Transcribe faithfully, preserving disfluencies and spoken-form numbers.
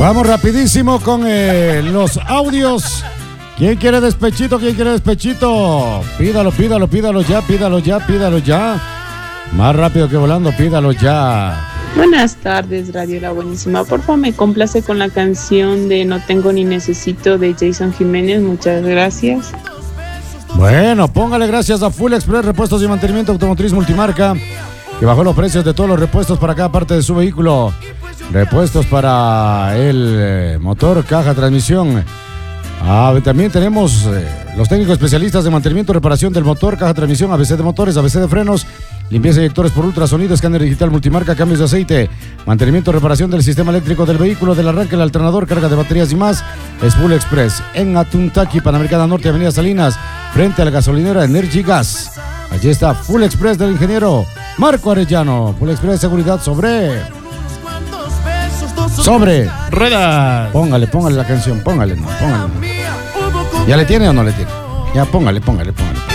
Vamos rapidísimo con eh, los audios. ¿Quién quiere despechito? ¿Quién quiere despechito? Pídalo, pídalo, pídalo ya, pídalo ya, pídalo ya. Más rápido que volando, pídalo ya. Buenas tardes, Radio La Buenísima. Por favor, me complace con la canción de No Tengo Ni Necesito de Jason Jiménez. Muchas gracias. Bueno, póngale gracias a Full Express, repuestos y mantenimiento automotriz multimarca, que bajó los precios de todos los repuestos para cada parte de su vehículo. Repuestos para el eh, motor, caja, transmisión. Ah, también tenemos eh, los técnicos especialistas de mantenimiento, reparación del motor, caja, transmisión, A B C de motores, A B C de frenos, limpieza de inyectores por ultrasonido, escáner digital multimarca, cambios de aceite, mantenimiento, reparación del sistema eléctrico del vehículo, del arranque, el alternador, carga de baterías y más. Es Full Express en Atuntaqui, Panamericana Norte, Avenida Salinas, frente a la gasolinera Energy Gas. Allí está Full Express del ingeniero Marco Arellano. Full Express, seguridad sobre... Sobre ruedas. Póngale, póngale la canción, póngale, no, póngale. ¿Ya le tiene o no le tiene? Ya, póngale, póngale, póngale.